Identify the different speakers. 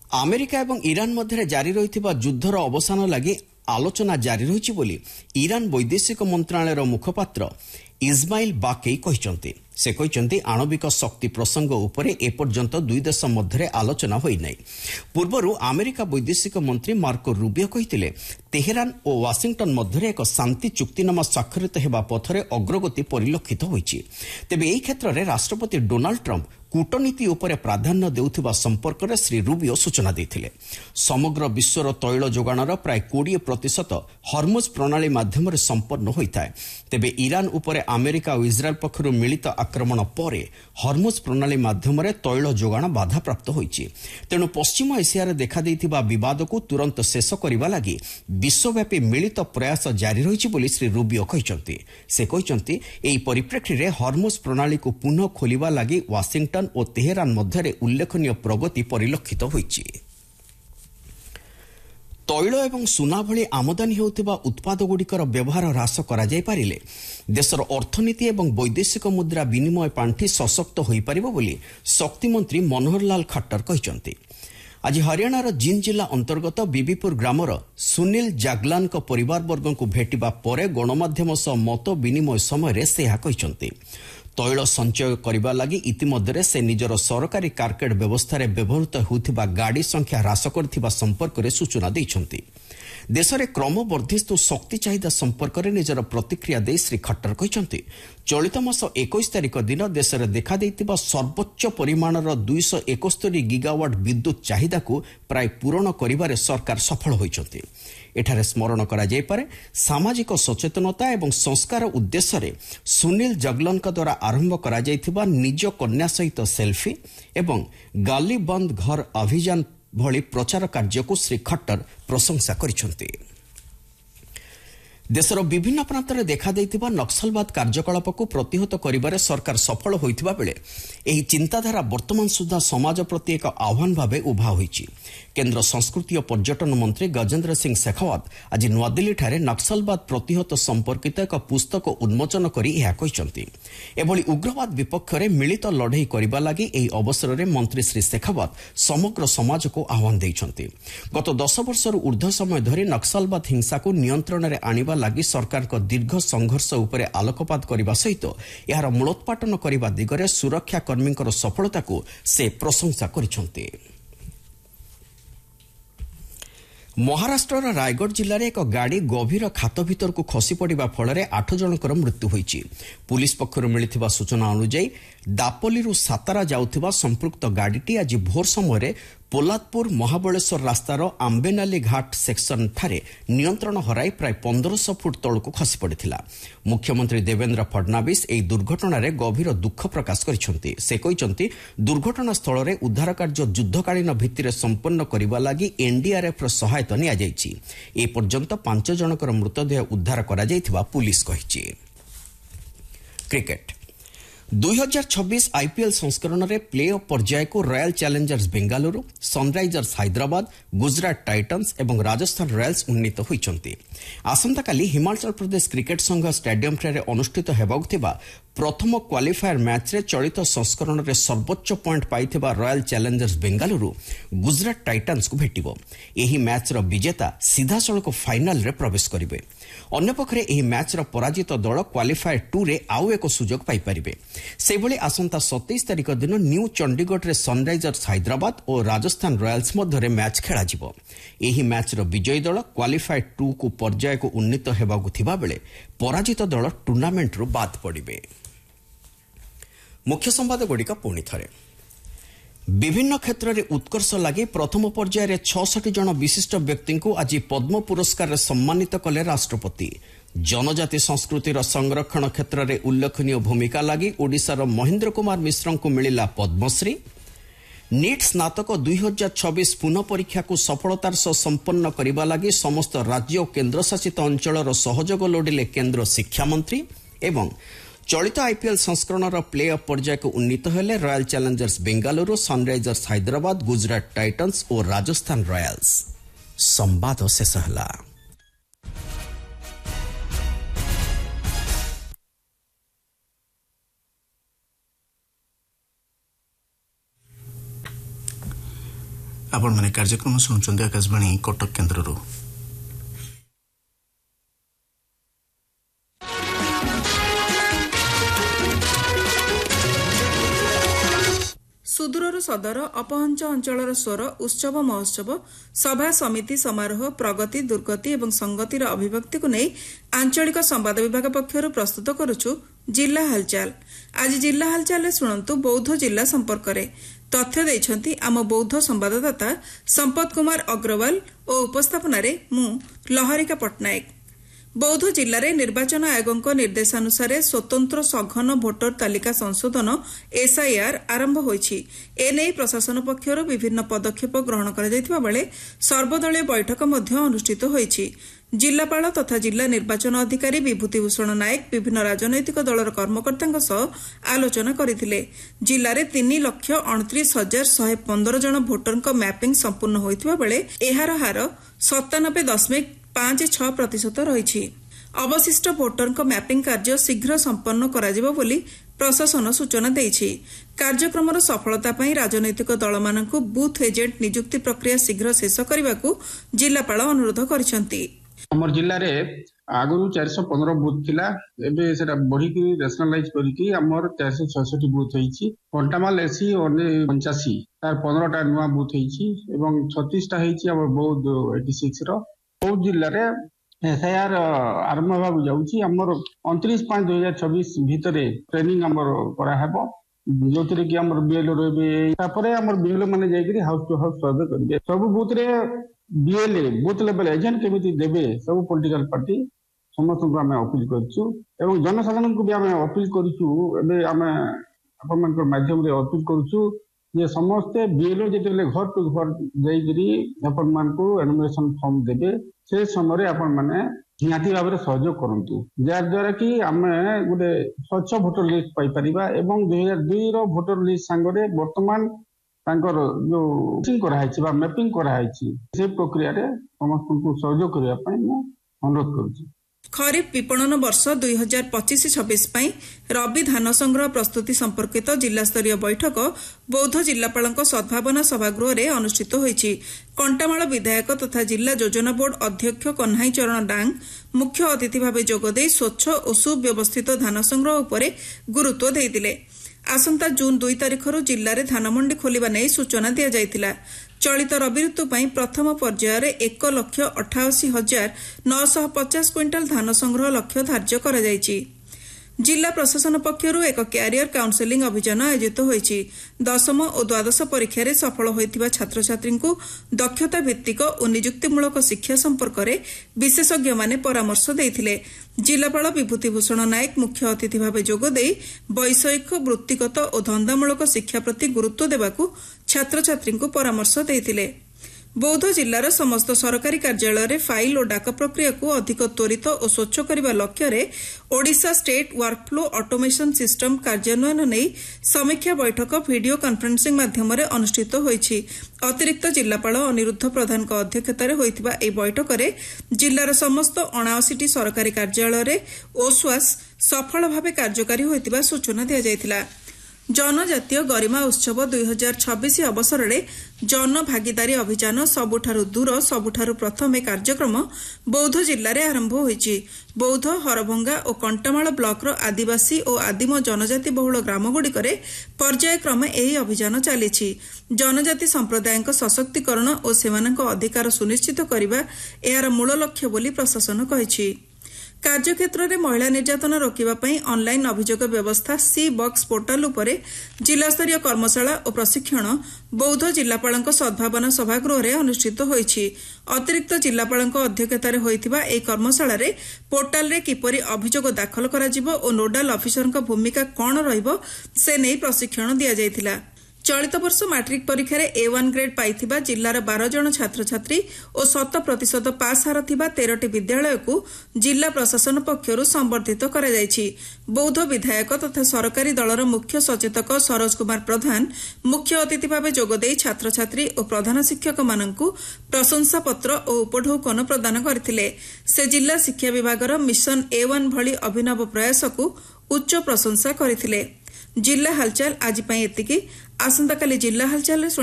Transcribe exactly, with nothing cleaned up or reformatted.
Speaker 1: America ଏବଂ Iran ମଧ୍ୟରେ ଜାରି ରହିଥିବା ଯୁଦ୍ଧର ଅବସାନ ଲାଗି ଆଲୋଚନା ଜାରି ରହିଛି ବୋଲି ଇରାନ ବୈଦେଶିକ ମନ୍ତ୍ରଣାଳୟର ମୁଖପାତ୍ର ଇସମାଇଲ ବାକେଇ କହିଛନ୍ତି। ସେ କହିଛନ୍ତି ଆଣବିକ ଶକ୍ତି ପ୍ରସଙ୍ଗ ଉପରେ ଏପର୍ଯ୍ୟନ୍ତ ଦୁଇ ଦେଶ ମଧ୍ୟରେ ଆଲୋଚନା ହୋଇନାହିଁ। ପୂର୍ବରୁ ଆମେରିକା ବୈଦେଶିକ ମନ୍ତ୍ରୀ ମାର୍କୋ ରୁବିଓ କହିଥିଲେ ତେହେରାନ ଓ ୱାଶିଂଟନ ମଧ୍ୟରେ ଏକ ଶାନ୍ତି ଚୁକ୍ତିନାମା ସ୍ୱାକ୍ଷରିତ ହେବା ପଥରେ ଅଗ୍ରଗତି ପରିଲକ୍ଷିତ ହୋଇଛି। ତେବେ ଏହି କ୍ଷେତ୍ରରେ ରାଷ୍ଟ୍ରପତି ଡୋନାଲ୍ଡ ଟ୍ରମ୍ପ କୂଟନୀତି ଉପରେ ପ୍ରାଧାନ୍ୟ ଦେଉଥିବା ସମ୍ପର୍କରେ ଶ୍ରୀ ରୁବିଓ ସୂଚନା ଦେଇଥିଲେ। ସମଗ୍ର ବିଶ୍ୱର ତୈଳ ଯୋଗାଣର ପ୍ରାୟ କୋଡ଼ିଏ ପ୍ରତିଶତ ହର୍ମୁଜ ପ୍ରଣାଳୀ ମାଧ୍ୟମରେ ସମ୍ପନ୍ନ ହୋଇଥାଏ। ତେବେ ଇରାନ ଉପରେ ଆମେରିକା ଓ ଇସ୍ରାଏଲ ପକ୍ଷରୁ ମିଳିତ ଆକ୍ରମଣ ପରେ ହର୍ମୁଜ ପ୍ରଣାଳୀ ମାଧ୍ୟମରେ ତୈଳ ଯୋଗାଣ ବାଧାପ୍ରାପ୍ତ ହୋଇଛି। ତେଣୁ ପଶ୍ଚିମ ଏସିଆରେ ଦେଖାଦେଇଥିବା ବିବାଦକୁ ତୁରନ୍ତ ଶେଷ କରିବା ଲାଗି ବିଶ୍ୱବ୍ୟାପୀ ମିଳିତ ପ୍ରୟାସ ଜାରି ରହିଛି ବୋଲି ଶ୍ରୀ ରୁବିଓ କହିଛନ୍ତି। ସେ କହିଛନ୍ତି ଏହି ପରିପ୍ରେକ୍ଷୀରେ ହର୍ମୁଜ ପ୍ରଣାଳୀକୁ ପୁନଃ ଖୋଲିବା ଲାଗି ୱାଶିଂଟନ ଓ ତେହେରାନ ମଧ୍ୟରେ ଉଲ୍ଲେଖନୀୟ ପ୍ରଗତି ପରିଲକ୍ଷିତ ହୋଇଛି। ତୈଳ ଏବଂ ସୁନା ଭଳି ଆମଦାନୀ ହେଉଥିବା ଉତ୍ପାଦଗୁଡ଼ିକର ବ୍ୟବହାର ହ୍ରାସ କରାଯାଇପାରିଲେ ଦେଶର ଅର୍ଥନୀତି ଏବଂ ବୈଦେଶିକ ମୁଦ୍ରା ବିନିମୟ ପାଣ୍ଠି ସଶକ୍ତ ହୋଇପାରିବ ବୋଲି ଶକ୍ତିମନ୍ତ୍ରୀ ମନୋହର ଲାଲ ଖଟ୍ଟର କହିଛନ୍ତି। ଆଜି ହରିୟାଣାର ଜିନ୍ ଜିଲ୍ଲା ଅନ୍ତର୍ଗତ ବିବିପୁର ଗ୍ରାମର ସୁନୀଲ ଜାଗଲାନଙ୍କ ପରିବାରବର୍ଗଙ୍କୁ ଭେଟିବା ପରେ ଗଣମାଧ୍ୟମ ସହ ମତ ବିନିମୟ ସମୟରେ ସେ ଏହା କହିଛନ୍ତି। ତୈଳ ସଞ୍ଚୟ କରିବା ଲାଗି ଇତିମଧ୍ୟରେ ସେ ନିଜର ସରକାରୀ କାର୍କେଡ୍ ବ୍ୟବସ୍ଥାରେ ବ୍ୟବହୃତ ହେଉଥିବା ଗାଡ଼ି ସଂଖ୍ୟା ହ୍ରାସ କରିଥିବା ସମ୍ପର୍କରେ ସୂଚନା ଦେଇଛନ୍ତି। ଦେଶରେ କ୍ରମବର୍ଦ୍ଧିଷ୍ଣୁ ଶକ୍ତି ଚାହିଦା ସମ୍ପର୍କରେ ନିଜର ପ୍ରତିକ୍ରିୟା ଦେଇ ଶ୍ରୀ ଖଟ୍ଟର କହିଛନ୍ତି ଚଳିତ ମାସ ଏକୋଇଶ ତାରିଖ ଦିନ ଦେଶରେ ଦେଖାଦେଇଥିବା ସର୍ବୋଚ୍ଚ ପରିମାଣର ଦୁଇଶହ ଏକସ୍ତରୀ ଗିଗାୱାଟ ବିଦ୍ୟୁତ୍ ଚାହିଦାକୁ ପ୍ରାୟ ପୂରଣ କରିବାରେ ସରକାର ସଫଳ ହୋଇଛନ୍ତି। ଏଠାରେ ସ୍ମରଣ କରାଯାଇପାରେ ସାମାଜିକ ସଚେତନତା ଏବଂ ସଂସ୍କାର ଉଦ୍ଦେଶ୍ୟରେ ସୁନୀଲ ଜଗଲନଙ୍କ ଦ୍ୱାରା ଆରମ୍ଭ କରାଯାଇଥିବା ନିଜ କନ୍ୟା ସହିତ ସେଲ୍ଫି ଏବଂ ଗାଲି ବନ୍ଦ ଘର ଅଭିଯାନ ଭଳି ପ୍ରଚାର କାର୍ଯ୍ୟକୁ ଶ୍ରୀ ଖଟ୍ଟର ପ୍ରଶଂସା କରିଛନ୍ତି। ଦେଶର ବିଭିନ୍ନ ପ୍ରାନ୍ତରେ ଦେଖାଦେଇଥିବା ନକ୍ସଲବାଦ କାର୍ଯ୍ୟକଳାପକୁ ପ୍ରତିହତ କରିବାରେ ସରକାର ସଫଳ ହୋଇଥିବା ବେଳେ ଏହି ଚିନ୍ତାଧାରା ବର୍ତ୍ତମାନ ସୁଦ୍ଧା ସମାଜ ପ୍ରତି ଏକ ଆହ୍ୱାନ ଭାବେ ଉଭା ହୋଇଛି। କେନ୍ଦ୍ର ସଂସ୍କୃତି ଓ ପର୍ଯ୍ୟଟନ ମନ୍ତ୍ରୀ ଗଜେନ୍ଦ୍ର ସିଂ ଶେଖାୱତ ଆଜି ନୂଆଦିଲ୍ଲୀଠାରେ ନକ୍ସଲବାଦ ପ୍ରତିହତ ସମ୍ପର୍କିତ ଏକ ପୁସ୍ତକ ଉନ୍ମୋଚନ କରି ଏହା କହିଛନ୍ତି। ଏଭଳି ଉଗ୍ରବାଦ ବିପକ୍ଷରେ ମିଳିତ ଲଢ଼େଇ କରିବା ଲାଗି ଏହି ଅବସରରେ ମନ୍ତ୍ରୀ ଶ୍ରୀ ଶେଖାୱତ ସମଗ୍ର ସମାଜକୁ ଆହ୍ୱାନ ଦେଇଛନ୍ତି। ଗତ ଦଶ ବର୍ଷରୁ ଉର୍ଦ୍ଧ୍ୱ ସମୟ ଧରି ନକ୍ସଲବାଦ ହିଂସାକୁ ନିୟନ୍ତ୍ରଣରେ ଆଣିବା ଲାଗି ସରକାରଙ୍କ ଦୀର୍ଘ ସଂଘର୍ଷ ଉପରେ ଆଲୋକପାତ କରିବା ସହିତ ଏହାର ମୂଳୋତ୍ପାଟନ କରିବା ଦିଗରେ ସୁରକ୍ଷା କର୍ମୀଙ୍କର ସଫଳତାକୁ ସେ ପ୍ରଶଂସା କରିଛନ୍ତି। ମହାରାଷ୍ଟ୍ରର ରାୟଗଡ଼ ଜିଲ୍ଲାରେ ଏକ ଗାଡ଼ି ଗଭୀର ଖାତ ଭିତରକୁ ଖସି ପଡ଼ିବା ଫଳରେ ଆଠ ଜଣଙ୍କର ମୃତ୍ୟୁ ହୋଇଛି। ପୁଲିସ ପକ୍ଷରୁ ମିଳିଥିବା ସୂଚନା ଅନୁଯାୟୀ ଦାପୋଲିରୁ ସାତାରା ଯାଉଥିବା ସମ୍ପୃକ୍ତ ଗାଡ଼ିଟି ଆଜି ଭୋର ସମୟରେ ପୋଲାଦପୁର ମହାବଳେଶ୍ୱର ରାସ୍ତାର ଆମ୍ବେନାଲି ଘାଟ ସେକ୍ସନଠାରେ ନିୟନ୍ତ୍ରଣ ହରାଇ ପ୍ରାୟ ପନ୍ଦରଶହ ଫୁଟ ତଳକୁ ଖସି ପଡ଼ିଥିଲା। ମୁଖ୍ୟମନ୍ତ୍ରୀ ଦେବେନ୍ଦ୍ର ଫଡନାବିସ୍ ଏହି ଦୁର୍ଘଟଣାରେ ଗଭୀର ଦୁଃଖ ପ୍ରକାଶ କରିଛନ୍ତି। ସେ କହିଛନ୍ତି ଦୁର୍ଘଟଣା ସ୍ଥଳରେ ଉଦ୍ଧାର କାର୍ଯ୍ୟ ଯୁଦ୍ଧକାଳୀନ ଭିତ୍ତିରେ ସମ୍ପନ୍ନ କରିବା ଲାଗି ଏନ୍ଡିଆର୍ଏଫ୍ର ସହାୟତା ନିଆଯାଇଛି। ଏପର୍ଯ୍ୟନ୍ତ ପାଞ୍ଚ ଜଣଙ୍କର ମୃତଦେହ ଉଦ୍ଧାର କରାଯାଇଥିବା ପୁଲିସ କହିଛି। କ୍ରିକେଟ ଦୁଇ ହଜାର ଛବିଶ ଆଇପିଏଲ୍ ସଂସ୍କରଣରେ ପ୍ଲେ ଅଫ୍ ପର୍ଯ୍ୟାୟକୁ royal challengers Bengaluru, Sunrisers Hyderabad, Gujarat Titans ଏବଂ ରାଜସ୍ଥାନ ରୟାଲ୍ସ ଉନ୍ନୀତ ହୋଇଛନ୍ତି। ଆସନ୍ତାକାଲି ହିମାଚଳ ପ୍ରଦେଶ କ୍ରିକେଟ ସଂଘ ଷ୍ଟାଡିୟମଠାରେ ଅନୁଷ୍ଠିତ ହେବାକୁ ଥିବା ପ୍ରଥମ କ୍ୱାଲିଫାୟର ମ୍ୟାଚ୍ରେ ଚଳିତ ସଂସ୍କରଣରେ ସର୍ବୋଚ୍ଚ ପଏଣ୍ଟ ପାଇଥିବା ରୟାଲ ଚ୍ୟାଲେଞ୍ଜର୍ସ ବେଙ୍ଗାଲୁରୁ ଗୁଜରାଟ ଟାଇଟାନ୍ସକୁ ଭେଟିବ। ଏହି ମ୍ୟାଚ୍ର ବିଜେତା ସିଧାସଳଖ ଫାଇନାଲରେ ପ୍ରବେଶ କରିବେ। ଅନ୍ୟପକ୍ଷରେ ଏହି ମ୍ୟାଚ୍ର ପରାଜିତ ଦଳ କ୍ୱାଲିଫାୟର ଟୁରେ ଆଉ ଏକ ସୁଯୋଗ ପାଇପାରିବେ। ସେହିଭଳି ଆସନ୍ତା ସତେଇଶ ତାରିଖ ଦିନ ନ୍ୟୁ ଚଣ୍ଡିଗଡ଼ରେ ସନରାଇଜର୍ସ ହାଇଦ୍ରାବାଦ ଓ ରାଜସ୍ଥାନ ରୟାଲ୍ସ ମଧ୍ୟରେ ମ୍ୟାଚ୍ ଖେଳାଯିବ। ଏହି ମ୍ୟାଚ୍ର ବିଜୟୀ ଦଳ କ୍ୱାଲିଫାୟର ଟୁକୁ ପର୍ଯ୍ୟାୟକୁ ଉନ୍ନୀତ ହେବାକୁ ଥିବାବେଳେ ପରାଜିତ ଦଳ ଟୁର୍ଣ୍ଣାମେଣ୍ଟରୁ ବାଦ୍ ପଡ଼ିବେ। ମୁଖ୍ୟ ସମ୍ବାଦଗୁଡ଼ିକ ପୁଣି ଥରେ। ବିଭିନ୍ନ କ୍ଷେତ୍ରରେ ଉତ୍କର୍ଷ ଲାଗି ପ୍ରଥମ ପର୍ଯ୍ୟାୟରେ ଛଅଷଠି ଜଣ ବିଶିଷ୍ଟ ବ୍ୟକ୍ତିଙ୍କୁ ଆଜି ପଦ୍ମ ପୁରସ୍କାରରେ ସମ୍ମାନିତ କଲେ ରାଷ୍ଟ୍ରପତି। ଜନଜାତି ସଂସ୍କୃତିର ସଂରକ୍ଷଣ କ୍ଷେତ୍ରରେ ଉଲ୍ଲେଖନୀୟ ଭୂମିକା ଲାଗି ଓଡ଼ିଶାର ମହେନ୍ଦ୍ର କୁମାର ମିଶ୍ରଙ୍କୁ ମିଳିଲା ପଦ୍ମଶ୍ରୀ। ନିଟ୍ ସ୍ନାତକ ଦୁଇ ହଜାର ଛବିଶ ପୁନଃ ପରୀକ୍ଷାକୁ ସଫଳତାର ସହ ସମ୍ପନ୍ନ କରିବା ଲାଗି ସମସ୍ତ ରାଜ୍ୟ ଓ କେନ୍ଦ୍ରଶାସିତ ଅଞ୍ଚଳର ସହଯୋଗ ଲୋଡ଼ିଲେ କେନ୍ଦ୍ର ଶିକ୍ଷାମନ୍ତ୍ରୀ। ଏବଂ ଚଳିତ ଆଇପିଏଲ୍ ସଂସ୍କରଣର ପ୍ଲେ ଅଫ୍ ପର୍ଯ୍ୟାୟକୁ ଉନ୍ନୀତ ହେଲେ royal challengers Bengaluru, Sunrisers Hyderabad, Gujarat Titans ଓ ରାଜସ୍ଥାନ ରୟାଲ୍ସ। ସମ୍ବାଦ ଶେଷ ହେଲା।
Speaker 2: आपण माने कार्यक्रम सुनुचंदी आकाशवाणी कटक केन्द्ररू।
Speaker 3: सुदूरर सदर अपहंच अंचलर स्वर उत्सव महोत्सव सभा समिति समारोह प्रगति दुर्गति एवं संगतिर अभिव्यक्ति को नहीं आंचलिक संवाद विभाग पक्षर प्रस्तुत करुछु जिला हालचाल। आज जिला हालचाल शुणु बौद्ध जिला संपर्क में तथ्य देइछंती आम बौद्ध संवाददाता संपत कुमार अग्रवाल और उपस्थापन मु लहरिका पट्टनायक। बौद्ध जिले में निर्वाचन आयोग निर्देशानुसार स्वतंत्र सघन भोटर तालिका संशोधन एसआईआर आरंभ होईछि। एने प्रशासन पक्षर विभिन्न पदक्षेप ग्रहण करा बेले सर्वदलीय बैठक मध्य अनुष्ठित होईछि। जिलापाल तथा जिला निर्वाचन अधिकारी विभूतिभूषण नायक विभिन्न राजनैतिक दलर कर्मकर्तांक सह आलोचना करथिले। जिले में तीन लक्ष अणतीस हजार शहे पंदर जन भोटर मैपिंग संपूर्ण होइथिबा बेले एहार हार सत्तानबे दशमिक पांच छह प्रतिशत रही। अवशिष्ट भोटर मैपिंग कार्य शीघ्र संपन्न कराजिबो बोली प्रशासन सूचना देइछि। कार्यक्रम सफलता पई राजनैतिक दल मानकु बूथ एजेंट नियुक्ति प्रक्रिया शीघ्र शेष करने जिलापाल अनुरोध करिसेंती।
Speaker 4: हमर जिल्ला रे आगु चार सौ पंद्रह बूथ थिला, एबे सेटा बढ़ी के नेशनलाइज करिकि हमर चार सौ छियासठ बूथ होईछि। कंटामाल एसी पचासी तार पंद्रह टा नुवा बूथ होईछि एवं छत्तीस टा होईछि हमर बौद्ध छियासी रो। बौद्ध जिल्ला रे एसआईआर आरंभ होगा जाउछि। हमर उनतीस पाँच दो हजार छब्बीस भितरे ट्रेनिंग हमर करा हेबो, जोथिरे कि हमर बीएलओ रेबे तापरे हमर बीएलओ माने जाय कि हाउस टू हाउस सर्वे करबे। सब बूथ रे बीएलए बूथ लेवल एजेंट केमिति देबे सब पॉलिटिकल पार्टी समस्त को हमें अपील करछु एवं जनसाधारण को भी हमें अपील करछु। एबे हमें अपन माध्यम रे अपील करछु जे समस्ते बीएलओ जेतेले घर टू घर जाइकरी अपन मान को एनुमरेशन फॉर्म देबे से समय अपन माने निहाती भाव सहयोग करंतु, जार द्वारा कि आमे गोटे स्वच्छ भोटर लिस्ट पाई परिबा एवं दो हजार दो रो भोटर लिस्ट संगरे वर्तमान तांकर जो कराई बा मैपिंग कराई से प्रक्रिया रे समस्त को सहयोग करबा पई मैं अनुरोध करूछी।
Speaker 3: खरीफ विपणन वर्ष दुई हजार पच्चीस छब्बीस रबी धान संग्रह प्रस्तुति संपर्कित जिला स्तरीय बैठक बौद्ध जिलापाल सद्भावना सभागृह में अनुष्ठित होईछि। कंटामाल विधायक तथा जिला योजना बोर्ड अध्यक्ष कन्हाई चरण डांग मुख्य अतिथि भाव जोगदे स्वच्छ और सुव्यवस्थित धान संग्रह उपरे गुरुत्व देइतिले। आसंता जून दुई तारिखर जिले में धानमंडी खोलिबा नै सूचना दिया जायतिला। चलित रबी ऋतु पई प्रथम पर्यायर एक लक्ष अठाशी हजार नौश पचास क्विंटाल धान संग्रह लक्ष्य धार्य करा जायछि। जिला प्रशासन पक्षरु एक क्यारियर काउंसेलिंग अभियान आयोजित होईछि। दशम और द्वादश परीक्षा रे सफल होइतिबा छात्र छात्री को दक्षता भित्तिक और नियुक्तिमूलक शिक्षा संपर्क में विशेषज्ञ माने परामर्श देइथिले। जिलापाल विभूतिभूषण नायक मुख्य अतिथि भाव जोगदे वैषयिक वृत्तिगत और धंदामूलक शिक्षा प्रति गुरुत्व देबाकू छात्र छात्री को परामर्श देइथिले। बौद्ध जिलार समस्त सरकारी कार्यालय फाइल और डाक प्रक्रिया को अधिक त्वरित और स्वच्छ करने लक्ष्य Odisha state workflow automation system कार्यान्वयन नहीं समीक्षा बैठक वीडियो कॉन्फ्रेंसिंग माध्यम अनुष्ठित होईछि। अतिरिक्त जिलापाल अनिरुद्ध प्रधान अध्यक्षतार होइतिबा ए बैठक में जिलार समस्त अणाशी सरकारी कार्यालय ओसवास सफल भाव कार्यकारी होइतिबा सूचना दिया जायतिला। जनजातीय गरिमा उत्सव दुई हजार छब्बीस अवसर में जन भागीदारी अभियान सबुठारु दूर सबुठारु प्रथम कार्यक्रम बौद्ध जिले में आरंभ होईछि। बौद्ध हरभंगा और कंटामाल ब्लॉक रो आदिवासी और आदिम जनजाति बहुल ग्रामगुड़िकरे पर्यायक्रमे एही अभियान चलीछि। जनजाति संप्रदाय सशक्तिकरण और सेमानक अधिकार सुनिश्चित करबा एहार मूल लक्ष्य बोली प्रशासन कहिछि। कार्यक्षेत्र में महिला निर्यातन रोकवा ऑनलाइन अभियोग व्यवस्था सी बॉक्स पोर्टाल उपरे जिलास्तरीय कर्मशाला और प्रशिक्षण बौद्ध जिलापाल सद्भावना सभागृह में अनुष्ठित होईछि। अतिरिक्त जिलापाल अध्यक्षतार होइतिबा ए कर्मशाला रे पोर्टाल रे किपरि अभियोग दाखल कराजिबो और नोडाल ऑफिसर भूमिका कौन रहिबो से नहीं प्रशिक्षण दिया जायतिला। चलित वर्ष मैट्रिक परीक्षा ए वन ग्रेड पाइथिबा जिल्लार बारह जन छात्र छात्री और शत प्रतिशत पास हार थिबा तेरह विद्यालय को जिला प्रशासन पक्षरु संबर्धित करा जायछि। बौद्ध विधायक तथा सरकारी दलर मुख्य सचेतक सरोज कुमार प्रधान मुख्य अतिथि भाव जोगदे छात्र छात्री और प्रधान शिक्षक मानकु प्रशंसा पत्र और उपढौकन प्रदान करथिले। से जिला शिक्षा विभागर मिशन ए वन भली अभिनव प्रयास को उच्च प्रशंसा करथिले। जिला हालचाल आज एतिकी। आसंता काली जिला हालचाल